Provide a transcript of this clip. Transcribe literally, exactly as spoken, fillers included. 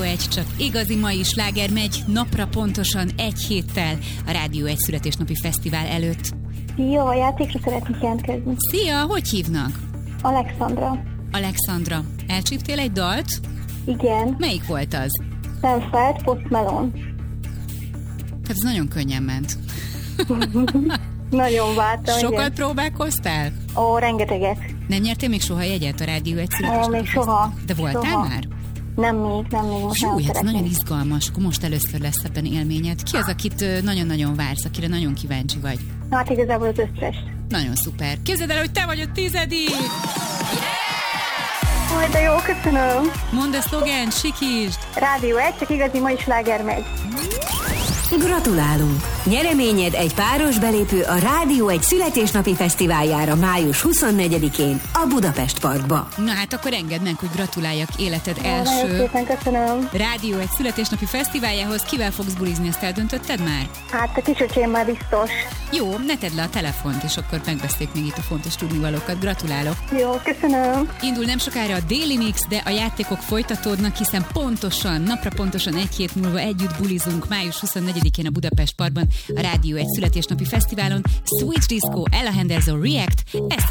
egy, csak igazi mai sláger megy napra pontosan egy héttel a Rádió egy születésnapi fesztivál előtt. Szia, a játékra szeretnék jelentkezni. Szia, hogy hívnak? Alexandra. Alexandra, elcsíptél egy dalt? Igen. Melyik volt az? Stanford, Post Malone. Hát ez nagyon könnyen ment. Nagyon vártam. Sokat igen. próbálkoztál? Ó, rengeteget. Nem nyertél még soha jegyet a Rádió egy Ó, születésnapi még soha. De voltál soha. már? Nem még, nem még. Most Jó, nem ez szeretnék. nagyon izgalmas, akkor most először lesz ebben élményed. Ki az, akit ö, nagyon-nagyon vársz, akire nagyon kíváncsi vagy? Hát igazából az összes. Nagyon szuper. Képzeld el, hogy te vagy a tizedik! Ó, de jó, köszönöm. Mondd a szlogent, sikítsd! Rádió egy, csak igazi mai sláger megy. Gratulálunk! Nyereményed egy páros belépő a Rádió egy születésnapi fesztiváljára május huszonnegyedikén a Budapest Parkba. Na hát akkor engedd meg, hogy gratuláljak életed Ó, nagyon első szépen köszönöm. Rádió egy születésnapi fesztiváljához. Kivel fogsz bulizni, ezt eldöntötted már? Hát a kisöcsém már biztos. Jó, ne tedd le a telefont, és akkor megbeszéljük még itt a fontos tudnivalókat. Gratulálok! Jó, köszönöm. Indul nem sokára a Daily Mix, de a játékok folytatódnak, hiszen pontosan, napra pontosan egy hét múlva együtt bulizunk május huszonnegyedikén a Budapest Parkban a Rádió egy születésnapi fesztiválon. Switch Disco, Ella Henderson React, ezt